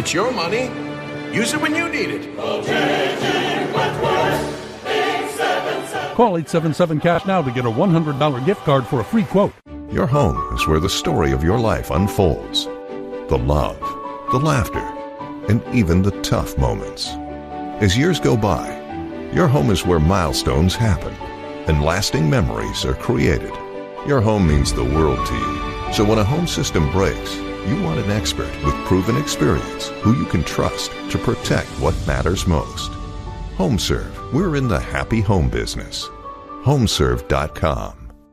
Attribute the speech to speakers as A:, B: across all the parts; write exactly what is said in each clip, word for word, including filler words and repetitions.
A: It's your money. Use it when you need it.
B: Call eight seven seven cash now to get a one hundred dollars gift card for a free quote.
C: Your home is where the story of your life unfolds. The love, the laughter, and even the tough moments. As years go by, your home is where milestones happen and lasting memories are created. Your home means the world to you. So when a home system breaks, you want an expert with proven experience who you can trust to protect what matters most. HomeServe, we're in the happy home business. homeserve dot com.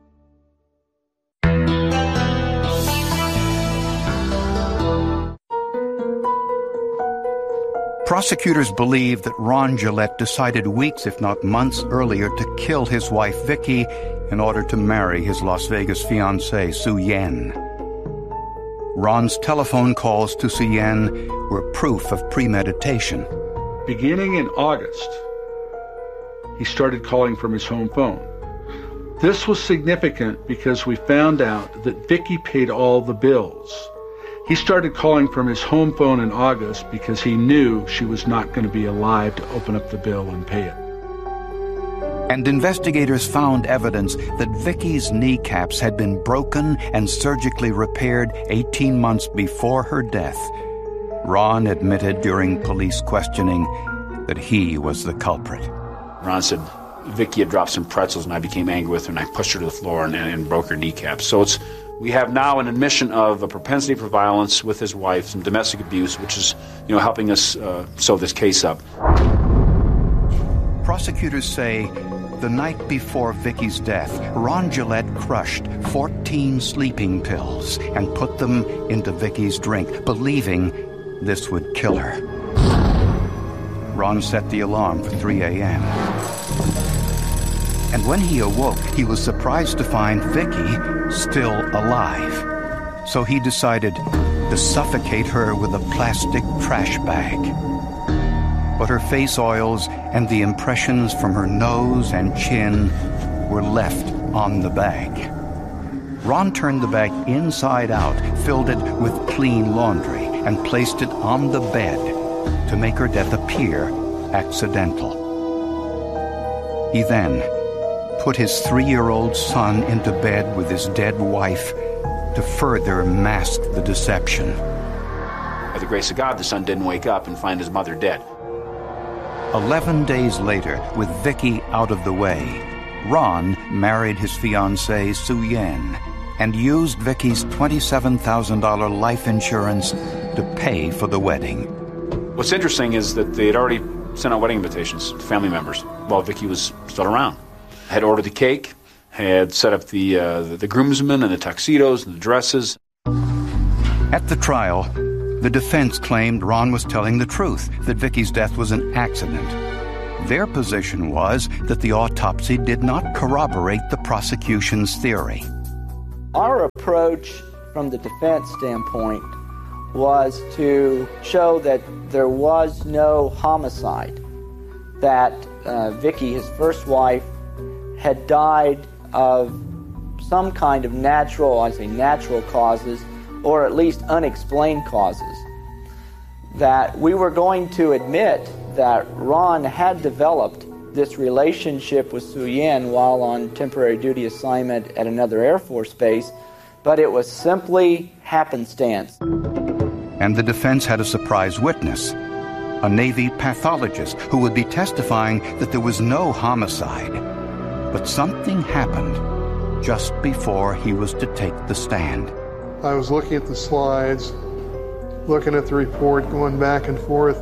D: Prosecutors believe that Ron Gillette decided weeks, if not months earlier, to kill his wife, Vicky, in order to marry his Las Vegas fiancée, Sue Yen. Ron's telephone calls to Sue Yen were proof of premeditation.
E: Beginning in August, he started calling from his home phone. This was significant because we found out that Vicky paid all the bills. He started calling from his home phone in August because he knew she was not going to be alive to open up the bill and pay it.
D: And investigators found evidence that Vicky's kneecaps had been broken and surgically repaired eighteen months before her death. Ron admitted during police questioning that he was the culprit.
F: Ron said Vicky had dropped some pretzels and I became angry with her and I pushed her to the floor and, and broke her kneecaps. So it's we have now an admission of a propensity for violence with his wife, some domestic abuse, which is, you know, helping us uh, sew this case up.
D: Prosecutors say the night before Vicky's death, Ron Gillette crushed fourteen sleeping pills and put them into Vicky's drink, believing this would kill her. Ron set the alarm for three a.m. And when he awoke, he was surprised to find Vicky still alive. So he decided to suffocate her with a plastic trash bag. But her face oils and the impressions from her nose and chin were left on the bag. Ron turned the bag inside out, filled it with clean laundry, and placed it on the bed to make her death appear accidental. He then put his three-year-old son into bed with his dead wife to further mask the deception.
F: By the grace of God, the son didn't wake up and find his mother dead.
D: Eleven days later, with Vicky out of the way, Ron married his fiancée, Sue Yen, and used Vicky's twenty-seven thousand dollars life insurance to pay for the wedding.
F: What's interesting is that they had already sent out wedding invitations to family members while Vicky was still around. Had ordered the cake, had set up the, uh, the the groomsmen and the tuxedos and the dresses.
D: At the trial, the defense claimed Ron was telling the truth, that Vicky's death was an accident. Their position was that the autopsy did not corroborate the prosecution's theory.
G: Our approach from the defense standpoint was to show that there was no homicide, that uh, Vicky, his first wife, had died of some kind of natural, I say natural causes, or at least unexplained causes. That we were going to admit that Ron had developed this relationship with Sue Yen while on temporary duty assignment at another Air Force base, but it was simply happenstance.
D: And the defense had a surprise witness, a Navy pathologist who would be testifying that there was no homicide. But something happened just before he was to take the stand.
H: I was looking at the slides, looking at the report, going back and forth.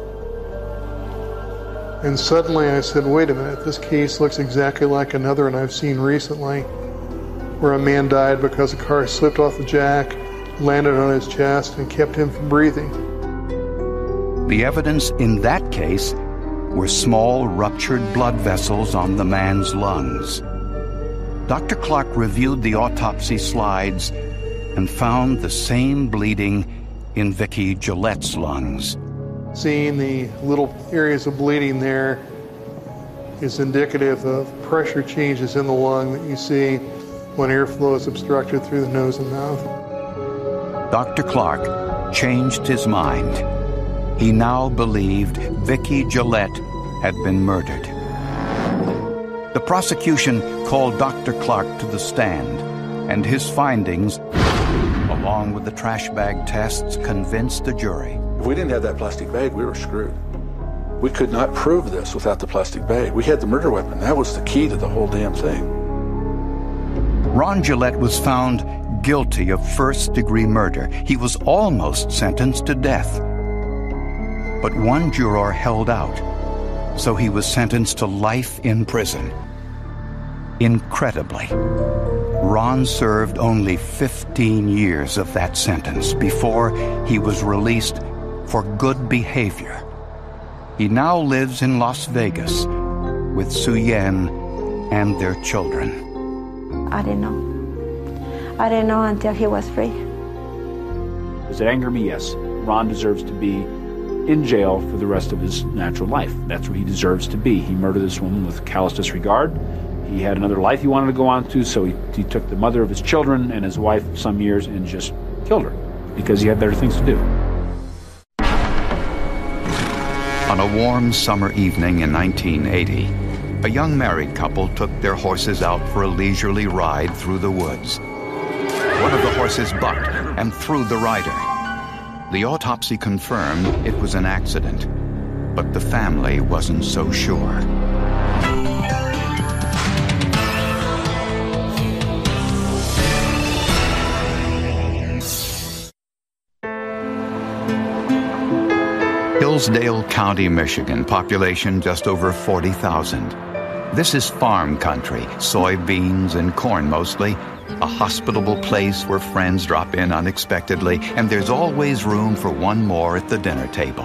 H: And suddenly I said, wait a minute, this case looks exactly like another one I've seen recently, where a man died because a car slipped off the jack, landed on his chest, and kept him from breathing.
D: The evidence in that case were small ruptured blood vessels on the man's lungs. Doctor Clark reviewed the autopsy slides and found the same bleeding in Vicky Gillette's lungs.
H: Seeing the little areas of bleeding there is indicative of pressure changes in the lung that you see when airflow is obstructed through the nose and mouth.
D: Doctor Clark changed his mind He now believed Vicki Gillette had been murdered. The prosecution called Doctor Clark to the stand, and his findings, along with the trash bag tests, convinced the jury.
E: If we didn't have that plastic bag, we were screwed. We could not prove this without the plastic bag. We had the murder weapon. That was the key to the whole damn thing.
D: Ron Gillette was found guilty of first-degree murder. He was almost sentenced to death. But one juror held out, so he was sentenced to life in prison. Incredibly, Ron served only fifteen years of that sentence before he was released for good behavior. He now lives in Las Vegas with Sue Yen and their children.
I: I didn't know. I didn't know until he was free.
F: Does it anger me? Yes. Ron deserves to be in jail for the rest of his natural life. That's where he deserves to be. He murdered this woman with callous disregard. He had another life he wanted to go on to, so he, he took the mother of his children and his wife of some years and just killed her because he had better things to do.
D: On a warm summer evening in nineteen eighty, a young married couple took their horses out for a leisurely ride through the woods. One of the horses bucked and threw the rider. The autopsy confirmed it was an accident, but the family wasn't so sure. Hillsdale County, Michigan, population just over forty thousand. This is farm country, soybeans and corn mostly, a hospitable place where friends drop in unexpectedly, and there's always room for one more at the dinner table.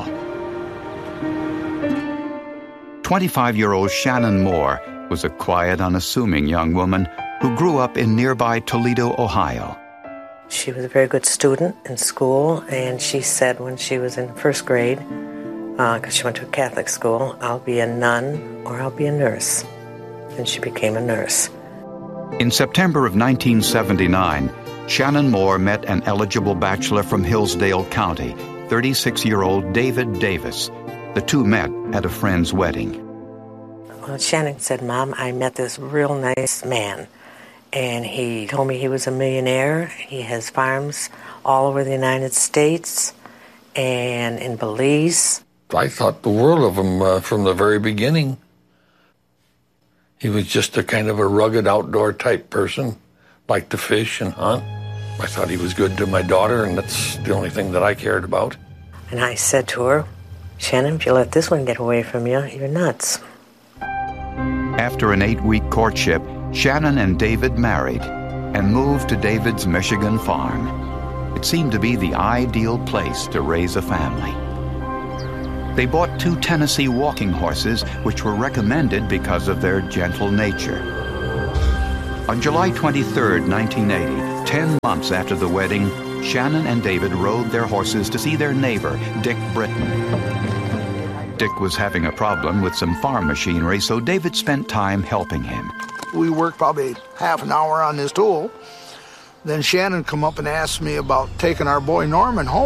D: twenty-five-year-old Shannon Moore was a quiet, unassuming young woman who grew up in nearby Toledo, Ohio.
J: She was a very good student in school, and she said when she was in first grade, because uh, she went to a Catholic school, I'll be a nun or I'll be a nurse. And she became a nurse.
D: In September of nineteen seventy-nine, Shannon Moore met an eligible bachelor from Hillsdale County, thirty-six-year-old David Davis. The two met at a friend's wedding.
J: Well, Shannon said, Mom, I met this real nice man. And he told me he was a millionaire. He has farms all over the United States and in Belize.
K: I thought the world of him uh, from the very beginning. He was just a kind of a rugged outdoor type person, liked to fish and hunt. I thought he was good to my daughter, and that's the only thing that I cared about.
J: And I said to her, Shannon, if you let this one get away from you, you're nuts.
D: After an eight-week courtship, Shannon and David married and moved to David's Michigan farm. It seemed to be the ideal place to raise a family. They bought two Tennessee walking horses, which were recommended because of their gentle nature. On July twenty-third, nineteen eighty, ten months after the wedding, Shannon and David rode their horses to see their neighbor, Dick Britton. Dick was having a problem with some farm machinery, so David spent time helping him.
L: We worked probably half an hour on this tool. Then Shannon come up and asked me about taking our boy Norman home.